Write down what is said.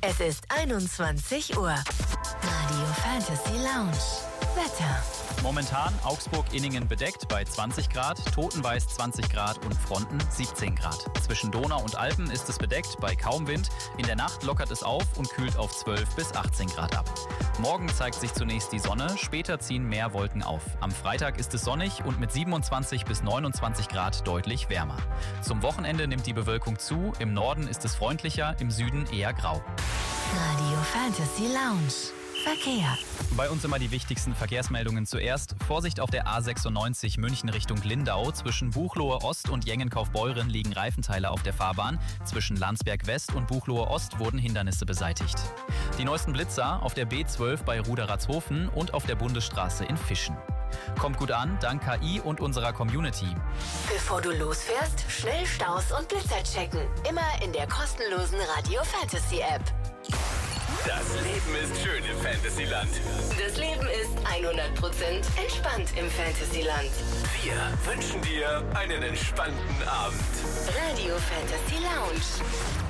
Es ist 21 Uhr. Radio Fantasy Lounge. Wetter. Momentan Augsburg-Inningen bedeckt bei 20 Grad, Totenweiß 20 Grad und Fronten 17 Grad. Zwischen Donau und Alpen ist es bedeckt bei kaum Wind. In der Nacht lockert es auf und kühlt auf 12 bis 18 Grad ab. Morgen zeigt sich zunächst die Sonne, später ziehen mehr Wolken auf. Am Freitag ist es sonnig und mit 27 bis 29 Grad deutlich wärmer. Zum Wochenende nimmt die Bewölkung zu, im Norden ist es freundlicher, im Süden eher grau. Radio Fantasy Lounge. Verkehr. Bei uns immer die wichtigsten Verkehrsmeldungen zuerst. Vorsicht auf der A96 München Richtung Lindau. Zwischen Buchloe Ost und Jengenkaufbeuren liegen Reifenteile auf der Fahrbahn. Zwischen Landsberg West und Buchloe Ost wurden Hindernisse beseitigt. Die neuesten Blitzer auf der B12 bei Ruderatshofen und auf der Bundesstraße in Fischen. Kommt gut an, dank KI und unserer Community. Bevor du losfährst, schnell Staus und Blitzer checken. Immer in der kostenlosen Radio Fantasy App. Das Leben ist schön im Fantasyland. Das Leben ist 100% entspannt im Fantasyland. Wir wünschen dir einen entspannten Abend. Radio Fantasy Lounge.